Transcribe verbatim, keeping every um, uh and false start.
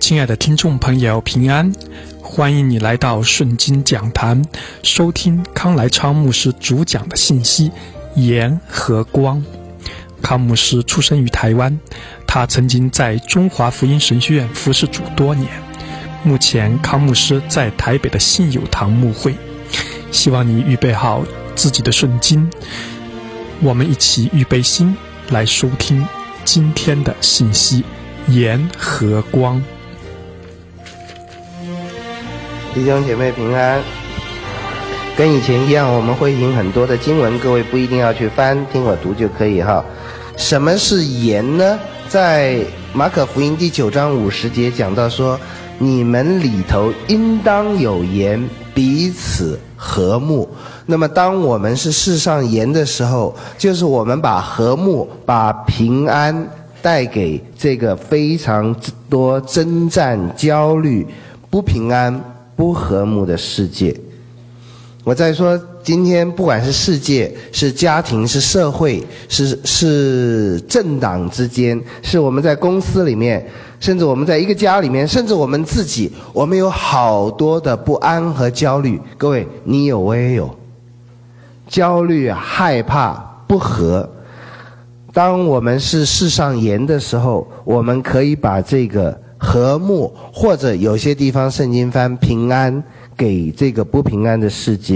亲爱的听众朋友，平安！欢迎你来到顺经讲坛，收听康来昌牧师主讲的信息盐和光。康牧师出生于台湾，他曾经在中华福音神学院服侍主多年。目前康牧师在台北的信友堂牧会。希望你预备好自己的顺经，我们一起预备心来收听今天的信息盐和光。 弟兄姐妹平安。跟以前一样，我们会引很多的经文，各位不一定要去翻，听我读就可以哈。什么是盐呢？在马可福音第九章五十节讲到说，你们里头应当有盐，彼此和睦。那么当我们是世上盐的时候，就是我们把和睦、把平安带给这个非常多征战、焦虑、不平安、不和睦的世界。我再说，今天不管是世界、是家庭、是社会、是是政党之间，是我们在公司里面，甚至我们在一个家里面，甚至我们自己，我们有好多的不安和焦虑。各位，你有我也有。焦虑、害怕、不和。当我们是世上盐的时候，我们可以把这个和睦，或者有些地方圣经翻平安，给这个不平安的世界。